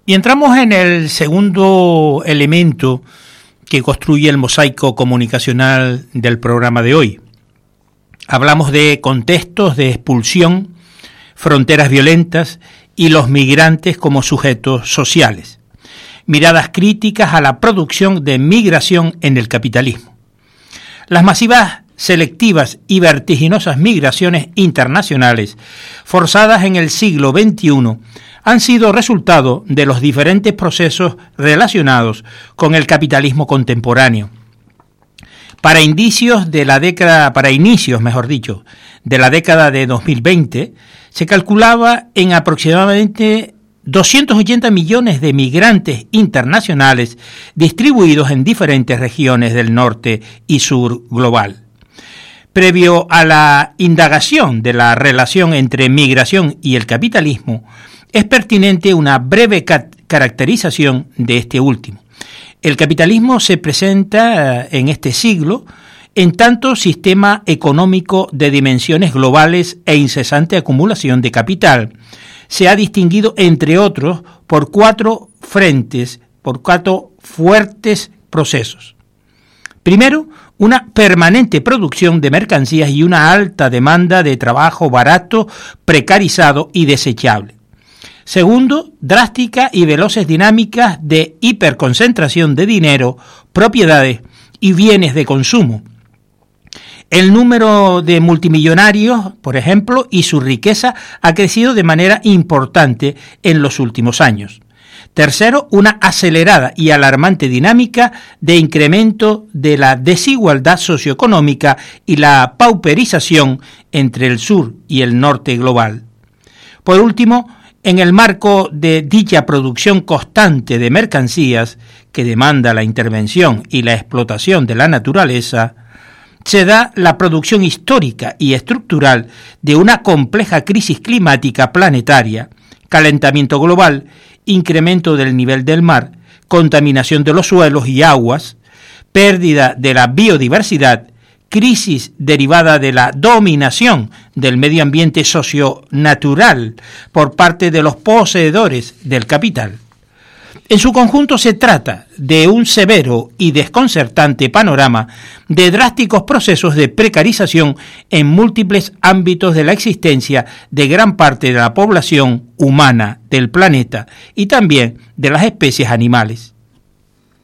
Y entramos en el segundo elemento que construye el mosaico comunicacional del programa de hoy. Hablamos de contextos de expulsión, fronteras violentas y los migrantes como sujetos sociales. Miradas críticas a la producción de migración en el capitalismo. Las masivas, selectivas y vertiginosas migraciones internacionales forzadas en el siglo XXI han sido resultado de los diferentes procesos relacionados con el capitalismo contemporáneo. Para inicios de la década de 2020, se calculaba en aproximadamente 280 millones de migrantes internacionales distribuidos en diferentes regiones del norte y sur global. Previo a la indagación de la relación entre migración y el capitalismo, es pertinente una breve caracterización de este último. El capitalismo se presenta en este siglo en tanto sistema económico de dimensiones globales e incesante acumulación de capital. Se ha distinguido, entre otros, por cuatro fuertes procesos. Primero, una permanente producción de mercancías y una alta demanda de trabajo barato, precarizado y desechable. Segundo, drásticas y veloces dinámicas de hiperconcentración de dinero, propiedades y bienes de consumo. El número de multimillonarios, por ejemplo, y su riqueza ha crecido de manera importante en los últimos años. Tercero, una acelerada y alarmante dinámica de incremento de la desigualdad socioeconómica y la pauperización entre el sur y el norte global. Por último, en el marco de dicha producción constante de mercancías que demanda la intervención y la explotación de la naturaleza, se da la producción histórica y estructural de una compleja crisis climática planetaria, calentamiento global, incremento del nivel del mar, contaminación de los suelos y aguas, pérdida de la biodiversidad, crisis derivada de la dominación del medio ambiente socionatural por parte de los poseedores del capital. En su conjunto se trata de un severo y desconcertante panorama de drásticos procesos de precarización en múltiples ámbitos de la existencia de gran parte de la población humana del planeta y también de las especies animales.